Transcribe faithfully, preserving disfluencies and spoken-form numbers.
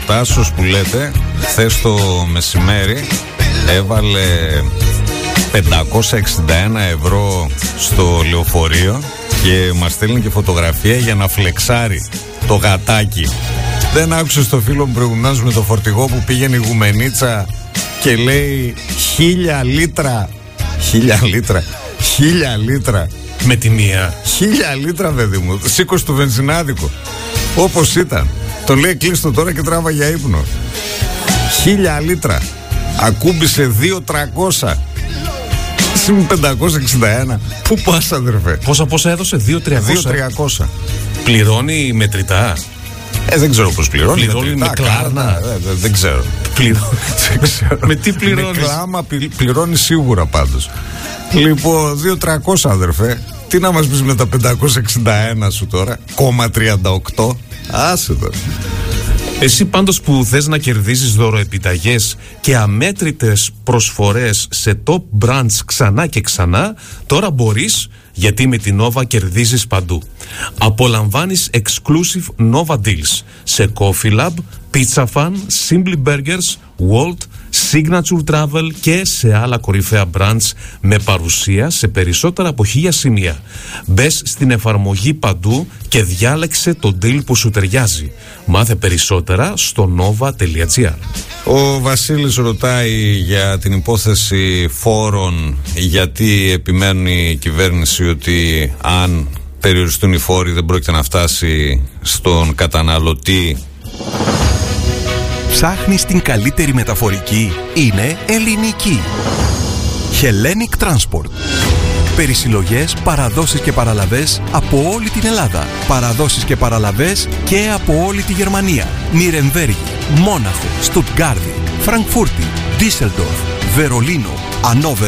Τάσος που λέτε, χθες το μεσημέρι έβαλε πεντακόσια εξήντα ένα ευρώ στο λεωφορείο και μας στέλνει και φωτογραφία για να φλεξάρει το γατάκι. Δεν άκουσες το φίλο μου προηγουμένως με το φορτηγό που πήγαινε η Γουμενίτσα και λέει χίλια λίτρα. Χίλια λίτρα. Χίλια λίτρα. Με τη μία. Χίλια λίτρα, παιδί μου. Σήκωσε το βενζινάδικο. Όπως ήταν. Το λέει κλείστο τώρα και τράβα για ύπνο. Χίλια λίτρα. Ακούμπησε δύο τριακόσια. Σήμερα πεντακόσια εξήντα ένα. Πού πας, αδερφέ? Πόσα πόσα έδωσε? δύο τριακόσια. Πληρώνει μετρητά? Ε, δεν ξέρω πώς πληρώνει. Πληρώνει με κλάρνα. Ε, δεν, δεν ξέρω. Πληρώνει. Με τι πληρώνει? Με κλάμα πληρώνει σίγουρα πάντως. Λοιπόν, δύο τριακόσια, αδερφέ. Τι να μας πεις με τα πεντακόσια εξήντα ένα σου τώρα? Κόμμα τριάντα οκτώ. Άσε τώρα. Εσύ πάντως που θες να κερδίζεις δωροεπιταγές και αμέτρητες προσφορές σε top brands ξανά και ξανά, τώρα μπορείς, γιατί με την Nova κερδίζεις παντού. Απολαμβάνεις exclusive Nova Deals σε Coffee Lab, Pizza Fan, Simply Burgers, Walt, Signature Travel και σε άλλα κορυφαία brands με παρουσία σε περισσότερα από χίλια σημεία. Μπες στην εφαρμογή παντού και διάλεξε το deal που σου ταιριάζει. Μάθε περισσότερα στο nova τελεία gr. Ο Βασίλης ρωτάει για την υπόθεση φόρων, γιατί επιμένει η κυβέρνηση ότι αν περιοριστούν οι φόροι δεν πρόκειται να φτάσει στον καταναλωτή. Ψάχνεις την καλύτερη μεταφορική? Είναι ελληνική. Hellenic Transport. Περισυλλογές, παραδόσεις και παραλαβές από όλη την Ελλάδα. Παραδόσεις και παραλαβές και από όλη τη Γερμανία. Νιρεμβέργη, Μόναχο, Στουτγκάρδη, Φραγκφούρτη, Ντίσελντορφ, Βερολίνο, Ανόβερο